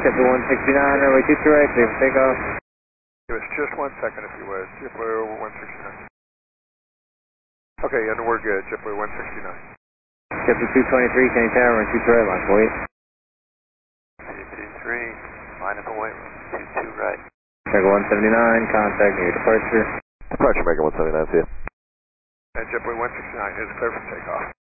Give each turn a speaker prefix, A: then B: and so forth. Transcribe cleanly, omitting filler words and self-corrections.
A: JetBlue 169, runway 22 right, clear for takeoff.
B: Give us just 1 second if you would. JetBlue over 169. Okay, and we're good. JetBlue 169.
A: JetBlue 223, Kenny Tower, runway 22 right, line for weight.
C: 223, line up and wait, 22 right.
A: Mega 179, contact near departure.
D: Departure Mega 179, see ya.
B: And JetBlue 169 is clear for takeoff.